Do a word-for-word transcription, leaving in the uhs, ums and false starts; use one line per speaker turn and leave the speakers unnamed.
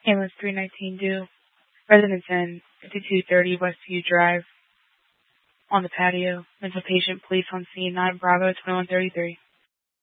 Ambulance three nineteen due. Residence in fifty-two thirty Westview Drive. On the patio. Mental patient, police on scene, nine Bravo twenty-one thirty-three.